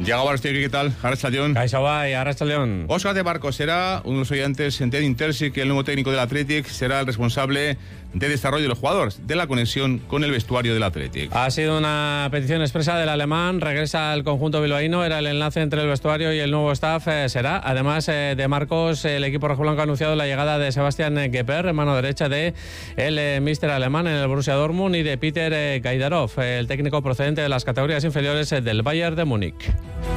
Yago Barostegui, ¿qué tal? Arratsaldeon. CaixaBay, Arratsaldeon. Óscar de Marcos será uno de los oyentes en Ted Intersi, que el nuevo técnico del Athletic será el responsable de desarrollo de los jugadores, de la conexión con el vestuario del Athletic. Ha sido una petición expresa del alemán, regresa al conjunto bilbaíno, era el enlace entre el vestuario y el nuevo staff. Será, además de Marcos, el equipo rojiblanco ha anunciado la llegada de Sebastian Geper, mano derecha de el míster alemán en el Borussia Dortmund, y de Peter Gaidarov, el técnico procedente de las categorías inferiores del Bayern de Múnich.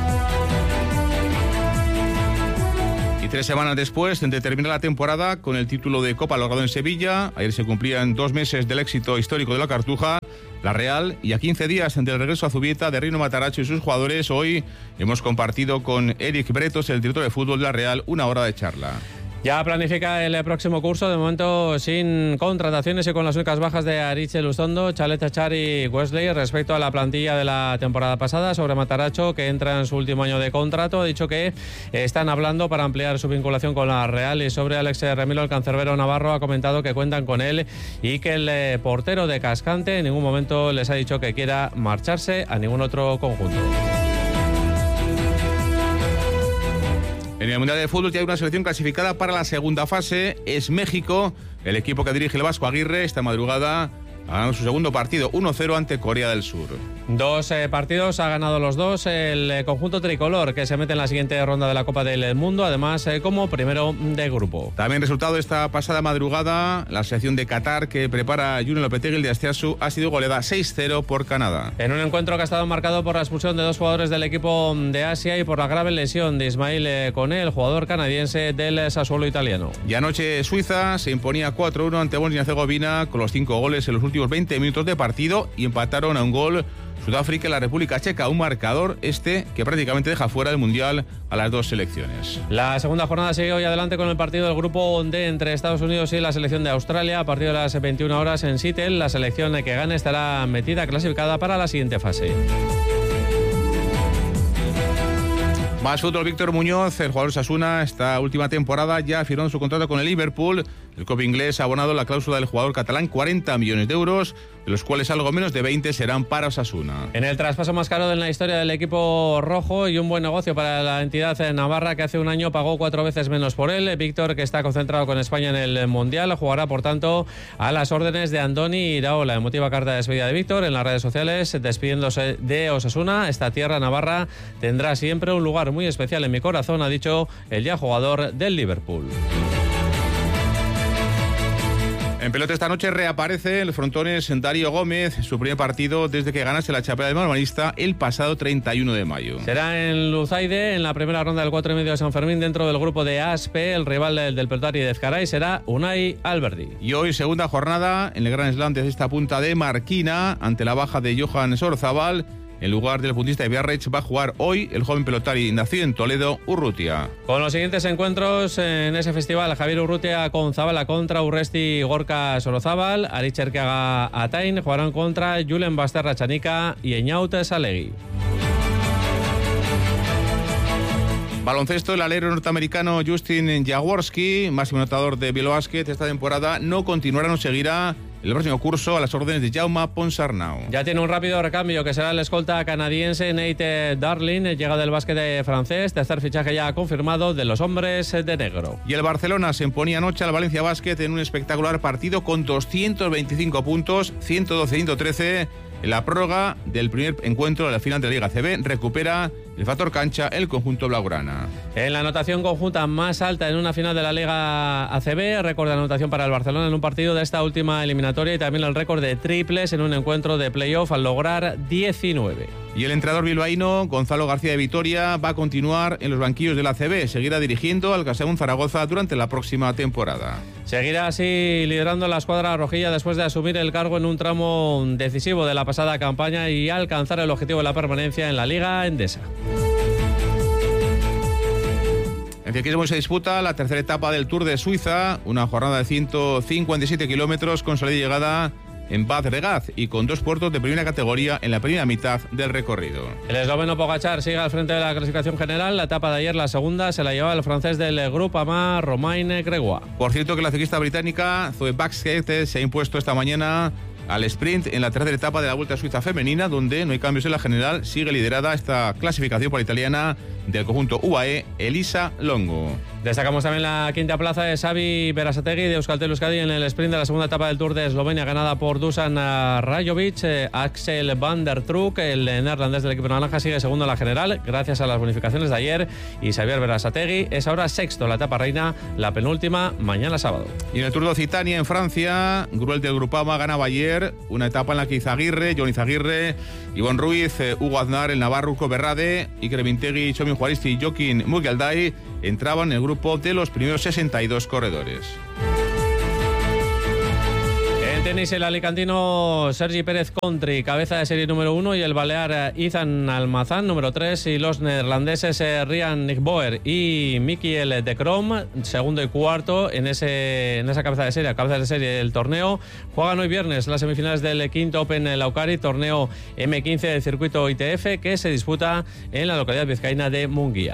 Y 3 semanas después de terminar la temporada con el título de Copa logrado en Sevilla, ayer se cumplían 2 meses del éxito histórico de la Cartuja, la Real, y a 15 días del regreso a Zubieta de Rino Matarazzo y sus jugadores, hoy hemos compartido con Eric Bretos, el director de fútbol de la Real, una hora de charla. Ya planifica el próximo curso, de momento sin contrataciones y con las únicas bajas de Aritz Lustondo, Chalet Achar y Wesley respecto a la plantilla de la temporada pasada. Sobre Matarazzo, que entra en su último año de contrato, ha dicho que están hablando para ampliar su vinculación con la Real. Y sobre Alex Remilo, el cancerbero navarro, ha comentado que cuentan con él y que el portero de Cascante en ningún momento les ha dicho que quiera marcharse a ningún otro conjunto. En el Mundial de Fútbol ya hay una selección clasificada para la segunda fase, es México. El equipo que dirige el Vasco Aguirre esta madrugada ha ganado su segundo partido, 1-0 ante Corea del Sur. 2 partidos, ha ganado los 2 el conjunto tricolor, que se mete en la siguiente ronda de la Copa del Mundo, además como primero de grupo. También resultado esta pasada madrugada, la selección de Qatar, que prepara a Julen Lopetegui, el de Astiasu, ha sido goleada 6-0 por Canadá. En un encuentro que ha estado marcado por la expulsión de 2 jugadores del equipo de Asia y por la grave lesión de Ismail Koné, el jugador canadiense del Sassuolo italiano. Y anoche Suiza se imponía 4-1 ante Bosnia-Herzegovina con los 5 goles en los últimos 20 minutos de partido, y empataron a un gol Sudáfrica y la República Checa, un marcador que prácticamente deja fuera del Mundial a las 2 selecciones. La segunda jornada sigue hoy adelante con el partido del grupo D entre Estados Unidos y la selección de Australia. A partir de las 21 horas en Seattle, la selección que gane estará metida, clasificada para la siguiente fase. Más fútbol. Víctor Muñoz, el jugador Osasuna, esta última temporada ya ha firmado su contrato con el Liverpool. El club inglés ha abonado la cláusula del jugador catalán, 40 millones de euros, de los cuales algo menos de 20 serán para Osasuna. En el traspaso más caro de la historia del equipo rojo, y un buen negocio para la entidad navarra, que hace un año pagó 4 veces menos por él. Víctor, que está concentrado con España en el Mundial, jugará por tanto a las órdenes de Andoni Iraola. Emotiva carta de despedida de Víctor en las redes sociales, despidiéndose de Osasuna. Esta tierra navarra tendrá siempre un lugar muy especial en mi corazón, ha dicho el ya jugador del Liverpool. En pelota esta noche reaparece el frontones Darío Gómez, su primer partido desde que ganase la chapela del Malvanista el pasado 31 de mayo. Será en Luzaide, en la primera ronda del 4,5 de San Fermín, dentro del grupo de Aspe. El rival del Pelotari de Ezcaray será Unai Alberdi. Y hoy segunda jornada en el Grand Slam desde esta punta de Marquina, ante la baja de Johan Sorzabal. En lugar del puntista de Biarritz va a jugar hoy el joven pelotari nacido en Toledo, Urrutia. Con los siguientes encuentros en ese festival: Javier Urrutia con Zabala contra Urresti Gorka Sorozábal, Aritz Erkeaga Atain jugarán contra Julen Basterra Chanica y Eñaute Salegui. Baloncesto. El alero norteamericano Justin Jaworski, máximo anotador de Bielobasket esta temporada, no continuará, no seguirá el próximo curso a las órdenes de Jaume Ponsarnau. Ya tiene un rápido recambio, que será el escolta canadiense Nate Darling, llega del básquet francés, tercer fichaje ya confirmado de los hombres de negro. Y el Barcelona se imponía anoche al Valencia Basket en un espectacular partido con 225 puntos, 112-113. En la prórroga del primer encuentro de la final de la Liga ACB recupera el factor cancha el conjunto blaugrana. En la anotación conjunta más alta en una final de la Liga ACB, récord de anotación para el Barcelona en un partido de esta última eliminatoria, y también el récord de triples en un encuentro de playoff al lograr 19. Y el entrenador bilbaíno Gonzalo García de Vitoria va a continuar en los banquillos de la ACB, seguirá dirigiendo al CASEUN Zaragoza durante la próxima temporada. Seguirá así liderando la escuadra rojilla después de asumir el cargo en un tramo decisivo de la pasada campaña y alcanzar el objetivo de la permanencia en la Liga Endesa. En ciclismo se disputa la tercera etapa del Tour de Suiza, una jornada de 157 kilómetros con salida y llegada en Bad Regaz y con 2 puertos de primera categoría en la primera mitad del recorrido. El esloveno Pogačar sigue al frente de la clasificación general. La etapa de ayer, la segunda, se la llevaba el francés del Grupo AMA, Romain Gregoire. Por cierto que la ciclista británica Zoe Baxter se ha impuesto esta mañana al sprint en la tercera etapa de la Vuelta a Suiza femenina, donde no hay cambios en la general. Sigue liderada esta clasificación por la italiana del conjunto UAE, Elisa Longo. Destacamos también la quinta plaza de Xavi Berasategui de Euskaltel Euskadi en el sprint de la segunda etapa del Tour de Eslovenia, ganada por Dusan Rajovic. Axel van der Truck, el neerlandés del equipo naranja, sigue segundo en la general gracias a las bonificaciones de ayer, y Xavier Berasategui es ahora sexto en la etapa reina, la penúltima mañana sábado. Y en el Tour de Occitania en Francia, Gruel del Grupama ganaba ayer una etapa en la que Izaguirre, Jon Izaguirre, Ivonne Ruiz, Hugo Aznar, el navarro Urko Berrade, Iker Vintegui, Txomin Juaristi y Joaquín Mugialdai entraban en el grupo de los primeros 62 corredores. En tenis, el alicantino Sergi Pérez Contri, cabeza de serie número 1, y el balear Ethan Almazán, número 3, y los neerlandeses Rian Nickboer y Michiel de Krom, segundo y cuarto en esa cabeza de serie del torneo. Juegan hoy viernes las semifinales del quinto Open Laukari, torneo M15 del circuito ITF, que se disputa en la localidad vizcaína de Munguía.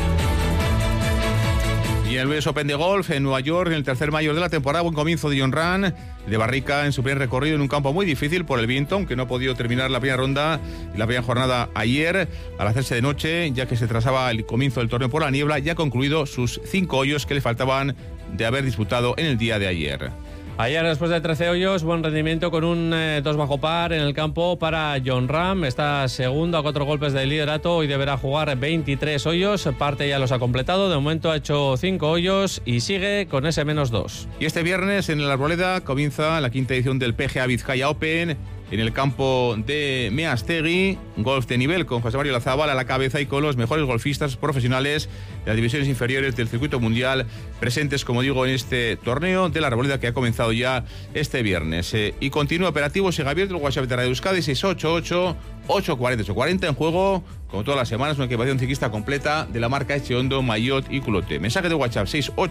Y en el US Open de golf en Nueva York, en el tercer mayor de la temporada, buen comienzo de Jon Rahm de Barrica en su primer recorrido en un campo muy difícil por el viento, aunque no ha podido terminar la primera ronda y la primera jornada ayer al hacerse de noche, ya que se trazaba el comienzo del torneo por la niebla. Ya ha concluido sus 5 hoyos que le faltaban de haber disputado en el día de ayer. Ayer, después de 13 hoyos, buen rendimiento con un 2 bajo par en el campo para Jon Rahm. Está segundo a 4 golpes del liderato y deberá jugar 23 hoyos. Parte ya los ha completado. De momento ha hecho 5 hoyos y sigue con ese -2. Y este viernes en la Arboleda comienza la quinta edición del PGA Vizcaya Open en el campo de Meaztegui. Golf de nivel con José Mario Lazabal a la cabeza y con los mejores golfistas profesionales de las divisiones inferiores del circuito mundial presentes, como digo, en este torneo de la Arboleda que ha comenzado ya este viernes. Y continúa operativo, sigue abierto el WhatsApp de Radio Euskadi 688-840-840. En juego, como todas las semanas, una equipación ciclista completa de la marca Echeondo, Maillot y Culote. Mensaje de WhatsApp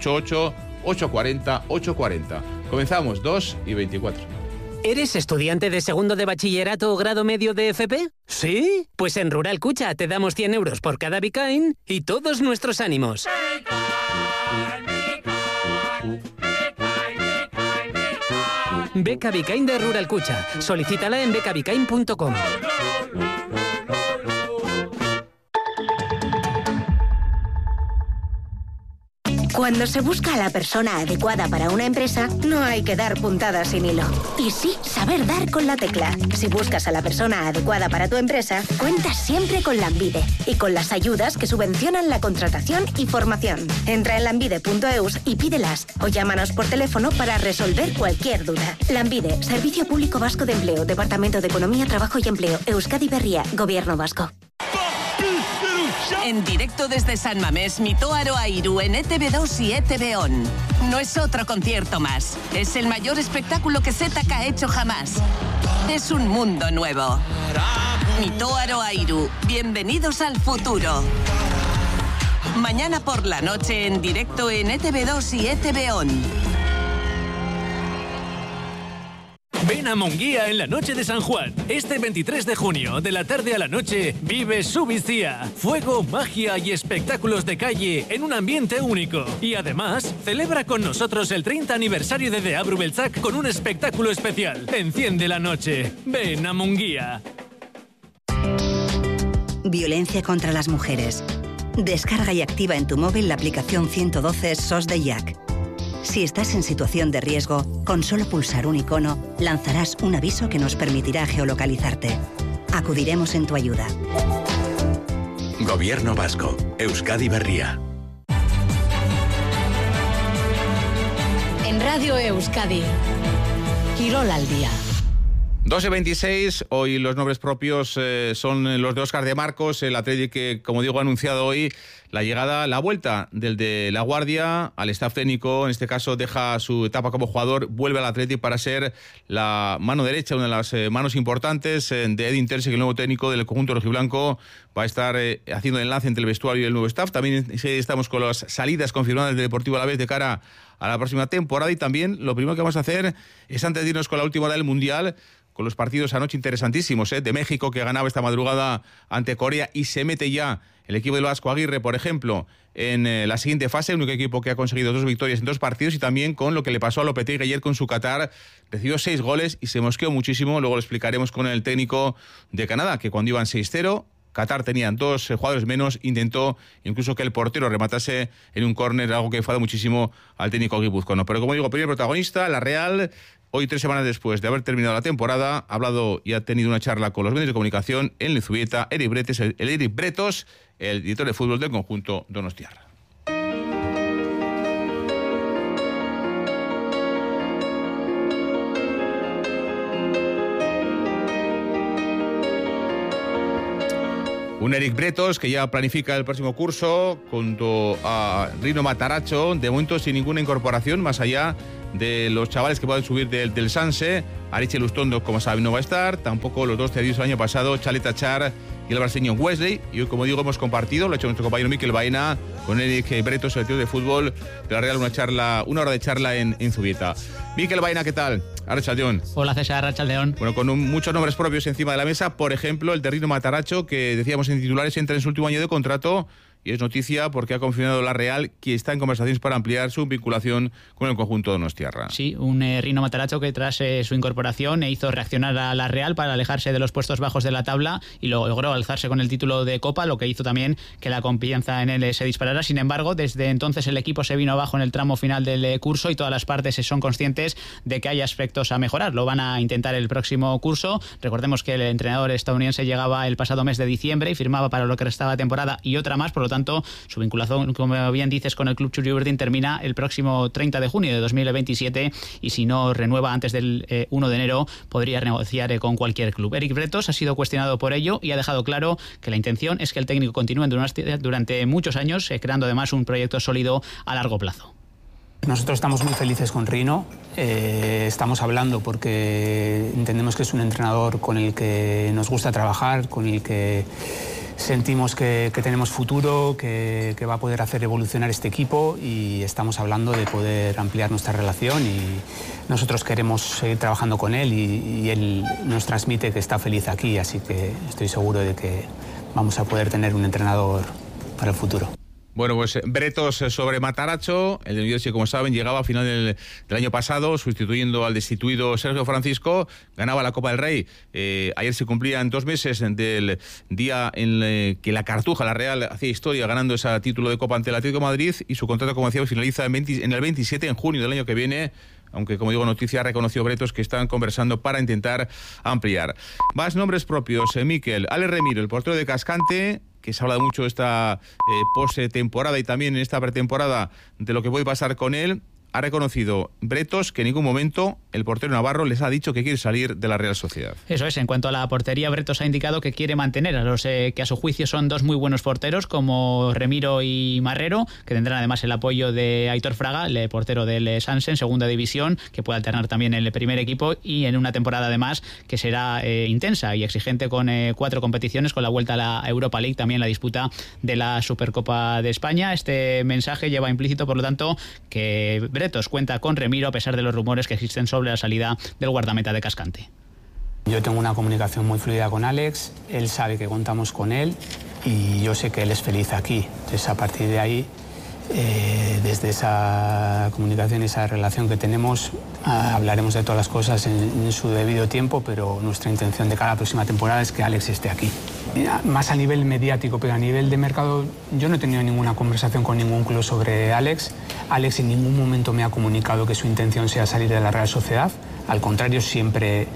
688-840-840. Comenzamos 2:24. ¿Eres estudiante de segundo de bachillerato o grado medio de FP? ¿Sí? Pues en Rural Cucha te damos 100 euros por cada Bicain y todos nuestros ánimos. Beca Bicain de Rural Cucha. Solicítala en becabicain.com. Cuando se busca a la persona adecuada para una empresa, no hay que dar puntadas sin hilo. Y sí, saber dar con la tecla. Si buscas a la persona adecuada para tu empresa, cuentas siempre con Lanbide y con las ayudas que subvencionan la contratación y formación. Entra en lanbide.eus y pídelas o llámanos por teléfono para resolver cualquier duda. Lanbide, Servicio Público Vasco de Empleo, Departamento de Economía, Trabajo y Empleo, Euskadi Berria, Gobierno Vasco. En directo desde San Mamés, Mito Aroairu en ETV2 y ETV On. No es otro concierto más. Es el mayor espectáculo que ZK ha hecho jamás. Es un mundo nuevo. Mito Aroairu, bienvenidos al futuro. Mañana por la noche en directo en ETV2 y ETV On. Ven a Munguía en la noche de San Juan. Este 23 de junio, de la tarde a la noche, vive Subizía. Fuego, magia y espectáculos de calle en un ambiente único. Y además, celebra con nosotros el 30 aniversario de Deabru Beltzak con un espectáculo especial. Enciende la noche. Ven a Munguía. Violencia contra las mujeres. Descarga y activa en tu móvil la aplicación 112 SOS de Jack. Si estás en situación de riesgo, con solo pulsar un icono, lanzarás un aviso que nos permitirá geolocalizarte. Acudiremos en tu ayuda. Gobierno Vasco. Euskadi Berria. En Radio Euskadi, Quirol al día. 12:26, hoy los nombres propios son los de Óscar de Marcos, el Athletic que, como digo, ha anunciado hoy la vuelta del de La Guardia al staff técnico. En este caso deja su etapa como jugador, vuelve al Athletic para ser la mano derecha, una de las manos importantes de Edin Terzic, el nuevo técnico del conjunto rojiblanco. Va a estar haciendo el enlace entre el vestuario y el nuevo staff. También estamos con las salidas confirmadas del Deportivo Alavés de cara a la próxima temporada, y también lo primero que vamos a hacer es, antes de irnos con la última hora del Mundial, con los partidos anoche interesantísimos, de México, que ganaba esta madrugada ante Corea y se mete ya el equipo del Vasco Aguirre, por ejemplo, en la siguiente fase, el único equipo que ha conseguido 2 victorias en 2 partidos, y también con lo que le pasó a Lopetegui ayer con su Qatar, recibió 6 goles y se mosqueó muchísimo. Luego lo explicaremos con el técnico de Canadá, que cuando iban 6-0, Qatar tenían 2 jugadores menos, intentó incluso que el portero rematase en un córner, algo que enfadó muchísimo al técnico guipuzcoano. Pero como digo, primer protagonista, la Real. Hoy, 3 semanas después de haber terminado la temporada, ha hablado y ha tenido una charla con los medios de comunicación en Lizubieta, Eric Bretos, el director de fútbol del conjunto donostiarra. Un Eric Bretos que ya planifica el próximo curso junto a Rino Matarazzo, de momento sin ninguna incorporación, más allá de los chavales que pueden subir del Sanse. Aritxe Lustondo, como saben, no va a estar, tampoco los 2 cedidos el año pasado, Chaleta Char y el brasileño Wesley. Y hoy, como digo, hemos compartido, lo ha hecho nuestro compañero Mikel Baena, con Eric Bretos, el tío de fútbol de la Real, una hora de charla en Zubieta. Mikel Baena, ¿qué tal? Arratsaldeon. Hola César, Arratsaldeon. Bueno, con muchos nombres propios encima de la mesa, por ejemplo, el de Rino Matarazzo, que decíamos en titulares, entra en su último año de contrato. Y es noticia porque ha confirmado la Real que está en conversaciones para ampliar su vinculación con el conjunto donostiarra. Sí, un Rino Matarazzo que tras su incorporación hizo reaccionar a la Real para alejarse de los puestos bajos de la tabla y logró alzarse con el título de Copa, lo que hizo también que la confianza en él se disparara. Sin embargo, desde entonces el equipo se vino abajo en el tramo final del curso y todas las partes son conscientes de que hay aspectos a mejorar. Lo van a intentar el próximo curso. Recordemos que el entrenador estadounidense llegaba el pasado mes de diciembre y firmaba para lo que restaba de temporada y otra más, por lo tanto su vinculación, como bien dices, con el club Txuri-Urdin termina el próximo 30 de junio de 2027 y si no renueva antes del 1 de enero podría negociar con cualquier club. Eric Bretos ha sido cuestionado por ello y ha dejado claro que la intención es que el técnico continúe durante muchos años, creando además un proyecto sólido a largo plazo. Nosotros estamos muy felices con Rino, estamos hablando porque entendemos que es un entrenador con el que nos gusta trabajar, con el que sentimos que tenemos futuro, que va a poder hacer evolucionar este equipo y estamos hablando de poder ampliar nuestra relación y nosotros queremos seguir trabajando con él y él nos transmite que está feliz aquí, así que estoy seguro de que vamos a poder tener un entrenador para el futuro. Bueno, pues Bretos sobre Matarazzo, el de New Jersey, como saben, llegaba a final del año pasado, sustituyendo al destituido Sergio Francisco, ganaba la Copa del Rey. Ayer se cumplían 2 meses del día en que la Cartuja, la Real, hacía historia ganando ese título de Copa ante el Atlético de Madrid y su contrato, como decíamos, finaliza en el 27 de junio del año que viene. Aunque, como digo, noticia, ha reconocido Bretos que están conversando para intentar ampliar. Más nombres propios, Mikel. Alex Remiro, el portero de Cascante, que se ha hablado mucho esta post-temporada y también en esta pretemporada de lo que puede pasar con él. Ha reconocido Bretos que en ningún momento el portero navarro les ha dicho que quiere salir de la Real Sociedad. Eso es, en cuanto a la portería, Bretos ha indicado que quiere mantener a los que a su juicio son 2 muy buenos porteros como Remiro y Marrero, que tendrán además el apoyo de Aitor Fraga, el portero del Sanse en segunda división, que puede alternar también en el primer equipo y en una temporada además que será intensa y exigente con 4 competiciones, con la vuelta a la Europa League, también la disputa de la Supercopa de España. Este mensaje lleva implícito, por lo tanto, que Bretos cuenta con Remiro a pesar de los rumores que existen sobre la salida del guardameta de Cascante. Yo tengo una comunicación muy fluida con Alex, él sabe que contamos con él y yo sé que él es feliz aquí. Entonces, a partir de ahí, desde esa comunicación y esa relación que tenemos, hablaremos de todas las cosas en su debido tiempo, pero nuestra intención de cada próxima temporada es que Alex esté aquí. Más a nivel mediático, pero a nivel de mercado, yo no he tenido ninguna conversación con ningún club sobre Alex. Alex en ningún momento me ha comunicado que su intención sea salir de la Real Sociedad. Al contrario, siempre...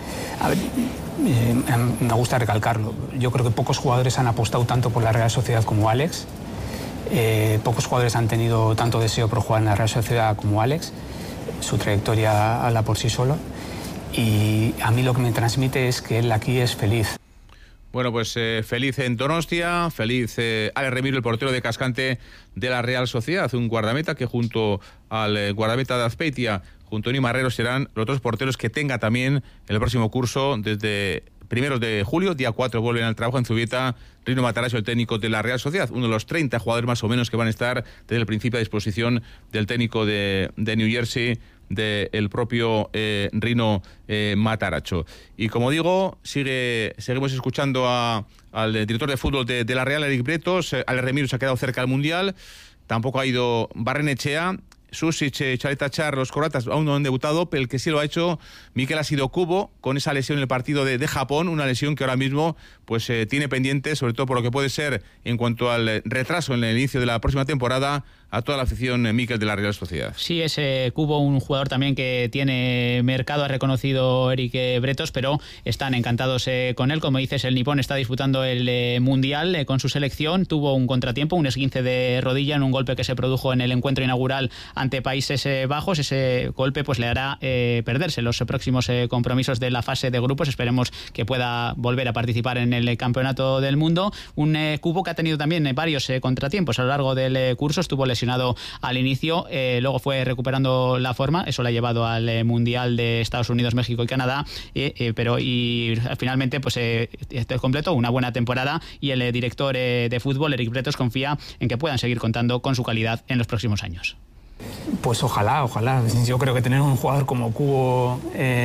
me gusta recalcarlo. Yo creo que pocos jugadores han apostado tanto por la Real Sociedad como Alex. Pocos jugadores han tenido tanto deseo por jugar en la Real Sociedad como Alex. Su trayectoria habla por sí solo. Y a mí lo que me transmite es que él aquí es feliz. Bueno, pues feliz en Donostia, feliz Alex Remiro, el portero de Cascante de la Real Sociedad, un guardameta que junto al guardameta de Azpeitia, junto a Ni Marrero, serán los 2 porteros que tenga también el próximo curso desde primeros de julio, día 4, vuelven al trabajo en Zubieta Rino Matarazzo, el técnico de la Real Sociedad, uno de los 30 jugadores más o menos que van a estar desde el principio a disposición del técnico de New Jersey, del propio Rino Matarazzo. Y como digo, seguimos escuchando al director de fútbol de la Real, Eric Bretos. Alex Remiro se ha quedado cerca del Mundial, tampoco ha ido Barrenechea. Susic, Chaleta Char, los croatas aún no han debutado, pero el que sí lo ha hecho, Mikel, ha sido Kubo, con esa lesión en el partido de Japón, una lesión que ahora mismo pues tiene pendiente, sobre todo por lo que puede ser en cuanto al retraso en el inicio de la próxima temporada, a toda la afición, Mikel, de la Real Sociedad. Sí, es Kubo, un jugador también que tiene mercado, ha reconocido Eric Bretos, pero están encantados con él. Como dices, el nipón está disputando el Mundial con su selección, tuvo un contratiempo, un esguince de rodilla en un golpe que se produjo en el encuentro inaugural ante Países Bajos. Ese golpe pues le hará perderse los próximos compromisos de la fase de grupos. Esperemos que pueda volver a participar en el Campeonato del Mundo. Un Kubo que ha tenido también varios contratiempos a lo largo del curso. Estuvo lesionado al inicio, luego fue recuperando la forma. Eso le ha llevado al Mundial de Estados Unidos, México y Canadá, pero finalmente pues esto es completo, una buena temporada, y el director de fútbol, Eric Bretos, confía en que puedan seguir contando con su calidad en los próximos años. Pues ojalá. Yo creo que tener un jugador como Kubo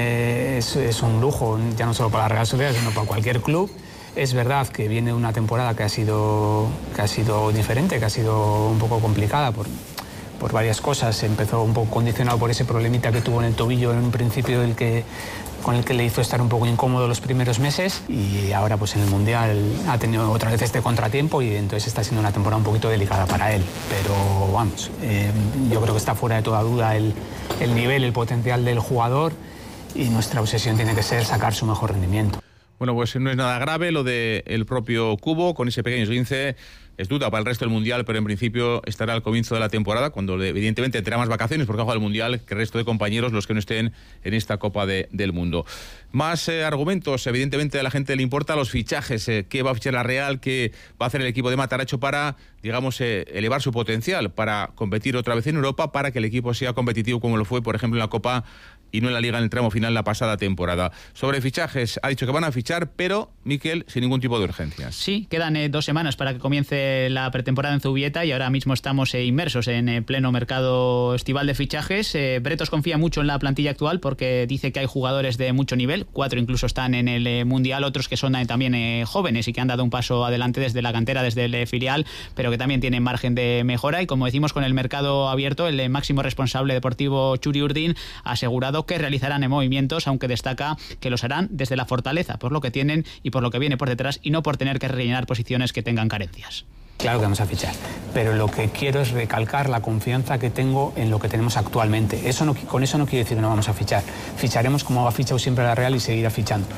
es un lujo, ya no solo para la Real Sociedad, sino para cualquier club. Es verdad que viene una temporada que ha sido diferente, que ha sido un poco complicada por varias cosas. Empezó un poco condicionado por ese problemita que tuvo en el tobillo en un principio, con el que le hizo estar un poco incómodo los primeros meses, y ahora pues en el Mundial ha tenido otra vez este contratiempo y entonces está siendo una temporada un poquito delicada para él. Pero vamos, yo creo que está fuera de toda duda el nivel, el potencial del jugador, y nuestra obsesión tiene que ser sacar su mejor rendimiento. Bueno, pues no es nada grave lo del propio Kubo, con ese pequeño esguince. Es duda para el resto del Mundial, pero en principio estará al comienzo de la temporada, cuando evidentemente tendrá más vacaciones porque ha jugado el Mundial que el resto de compañeros, los que no estén en esta Copa del Mundo. Más argumentos, evidentemente a la gente le importa los fichajes, qué va a fichar la Real, qué va a hacer el equipo de Matarazzo para, digamos, elevar su potencial, para competir otra vez en Europa, para que el equipo sea competitivo como lo fue, por ejemplo, en la Copa y no en la Liga en el tramo final la pasada temporada. Sobre fichajes, ha dicho que van a fichar, pero, Mikel, sin ningún tipo de urgencias. Sí, quedan 2 semanas para que comience la pretemporada en Zubieta y ahora mismo estamos inmersos en pleno mercado estival de fichajes. Bretos confía mucho en la plantilla actual porque dice que hay jugadores de mucho nivel, 4 incluso están en el Mundial, otros que son también jóvenes y que han dado un paso adelante desde la cantera, desde el filial, pero que también tienen margen de mejora. Y como decimos, con el mercado abierto, el máximo responsable deportivo, Txuri Urdin, ha asegurado que realizarán movimientos, aunque destaca que los harán desde la fortaleza, por lo que tienen y por lo que viene por detrás, y no por tener que rellenar posiciones que tengan carencias. Claro que vamos a fichar, pero lo que quiero es recalcar la confianza que tengo en lo que tenemos actualmente. Con eso no quiero decir que no vamos a fichar. Ficharemos como ha fichado siempre la Real y seguirá fichando.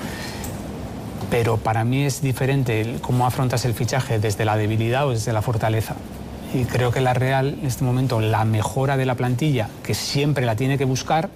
Pero para mí es diferente cómo afrontas el fichaje, desde la debilidad o desde la fortaleza. Y creo que la Real, en este momento, la mejora de la plantilla, que siempre la tiene que buscar,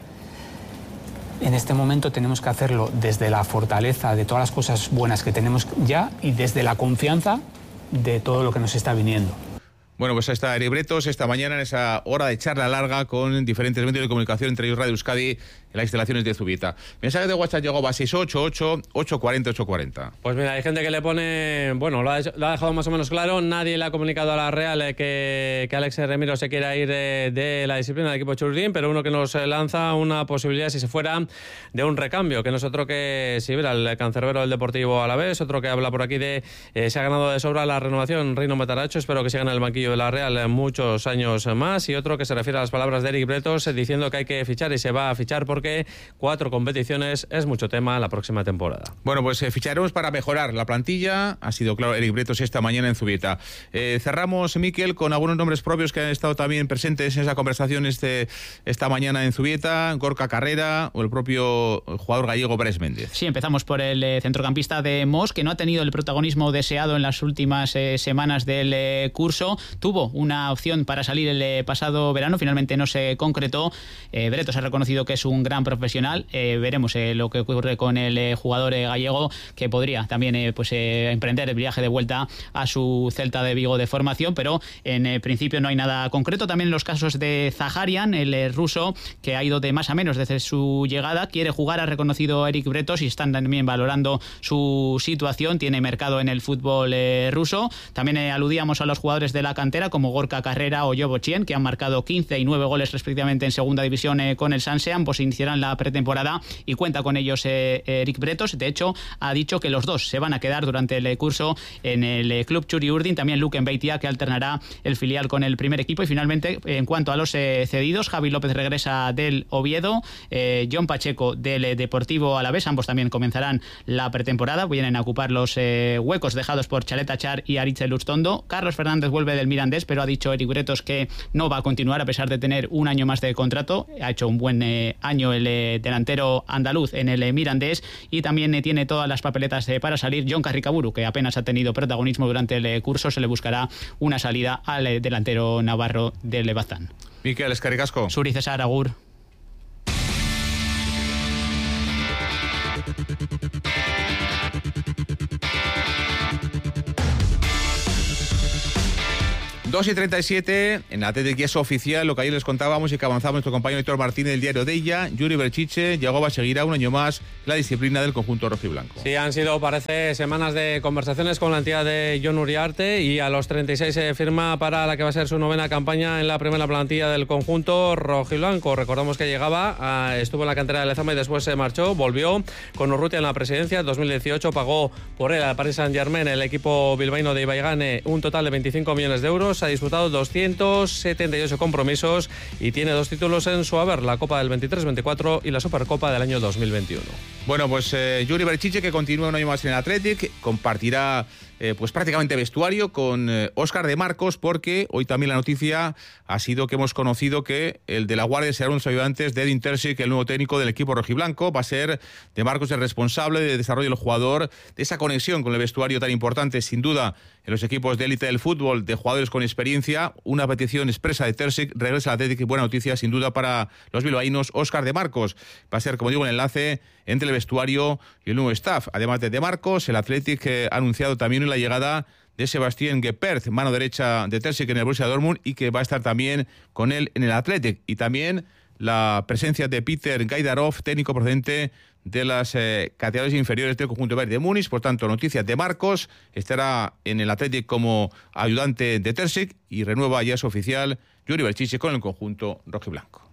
en este momento tenemos que hacerlo desde la fortaleza de todas las cosas buenas que tenemos ya y desde la confianza de todo lo que nos está viniendo. Bueno, pues ahí está Eric Bretos esta mañana en esa hora de charla larga con diferentes medios de comunicación, entre ellos Radio Euskadi, en las instalaciones de Zubieta. Mensaje de WhatsApp llegó a 688-840-840. Pues mira, hay gente que le pone... Bueno, lo ha dejado más o menos claro. Nadie le ha comunicado a la Real que Alex Remiro se quiera ir de la disciplina del equipo Txuri Urdin, pero uno que nos lanza una posibilidad, si se fuera, de un recambio, que no es otro que, si mira, el cancerbero del Deportivo Alavés, otro que habla por aquí de se ha ganado de sobra la renovación, Rino Matarazzo, espero que siga en el banquillo de la Real muchos años más, y otro que se refiere a las palabras de Eric Bretos diciendo que hay que fichar y se va a fichar porque 4 competiciones es mucho tema la próxima temporada. Bueno, pues ficharemos para mejorar la plantilla, ha sido claro Eric Bretos esta mañana en Zubieta. Cerramos, Mikel, con algunos nombres propios que han estado también presentes en esa conversación esta mañana en Zubieta, Gorka Carrera o el propio jugador gallego Brais Méndez. Sí, empezamos por el centrocampista de Mos, que no ha tenido el protagonismo deseado en las últimas semanas del curso. Tuvo una opción para salir el pasado verano, finalmente no se concretó. Bretos ha reconocido que es un gran gran profesional. Veremos lo que ocurre con el jugador gallego, que podría también emprender el viaje de vuelta a su Celta de Vigo de formación, pero en principio no hay nada concreto. También en los casos de Zaharian, el ruso, que ha ido de más a menos desde su llegada, quiere jugar, ha reconocido Eric Bretos, y están también valorando su situación. Tiene mercado en el fútbol ruso. También aludíamos a los jugadores de la cantera como Gorka Carrera o Yobo Chien, que han marcado 15 y 9 goles respectivamente en segunda división con el Sanse. Ambos iniciarán la pretemporada y cuenta con ellos Eric Bretos. De hecho, ha dicho que los dos se van a quedar durante el curso en el club Txuri Urdin. También Luken Beitia, que alternará el filial con el primer equipo. Y finalmente, en cuanto a los cedidos, Javi López regresa del Oviedo, John Pacheco del Deportivo Alavés. Ambos también comenzarán la pretemporada. Vienen a ocupar los huecos dejados por Chalet Achar y Aritz Lustondo. Carlos Fernández vuelve del Mirandés, pero ha dicho Eric Bretos que no va a continuar a pesar de tener un año más de contrato. Ha hecho un buen año el delantero andaluz en el Mirandés, y también tiene todas las papeletas para salir Jon Carricaburu, que apenas ha tenido protagonismo durante el curso. Se le buscará una salida al delantero navarro del Bazán. Miquel Escarricasco. Suri César Agur. Dos y 37, en la Athletic ya es oficial lo que ayer les contábamos y que avanzaba nuestro compañero Héctor Martínez del diario Deia. Yuri Berchiche llegó a seguirá un año más la disciplina del conjunto rojiblanco. Sí, han sido, parece, semanas de conversaciones con la entidad de Jon Uriarte, y a los 36 se firma para la que va a ser su 9ª campaña en la primera plantilla del conjunto rojiblanco. Recordamos que llegaba, estuvo en la cantera de Lezama y después se marchó, volvió con Urrutia en la presidencia. En 2018 pagó por él al Paris Saint-Germain, el equipo bilbaíno de Ibaigane, un total de 25 millones de euros. Ha disputado 278 compromisos y tiene 2 títulos en su haber, la Copa del 23-24 y la Supercopa del año 2021. Bueno, pues Yuri Berchiche, que continúa un año más en el Athletic, compartirá pues prácticamente vestuario con Óscar de Marcos, porque hoy también la noticia ha sido que hemos conocido que el de la Guardia será uno de los ayudantes de Edin Terzic, el nuevo técnico del equipo rojiblanco. Va a ser de Marcos el responsable de desarrollo del jugador, de esa conexión con el vestuario tan importante, sin duda, en los equipos de élite del fútbol, de jugadores con experiencia. Una petición expresa de Terzic, regresa al Athletic, y buena noticia sin duda para los bilbaínos. Óscar de Marcos va a ser, como digo, el enlace entre el vestuario y el nuevo staff. Además de Marcos, el Athletic ha anunciado también la llegada de Sebastián Geppert, mano derecha de Terzic en el Borussia Dortmund, y que va a estar también con él en el Athletic. Y también la presencia de Peter Gaidarov, técnico procedente de las categorías inferiores del conjunto verde de Múnich. Por tanto, noticias de Marcos, estará en el Athletic como ayudante de Terzic, y renueva, ya es oficial, Yuri Berchiche con el conjunto rojiblanco.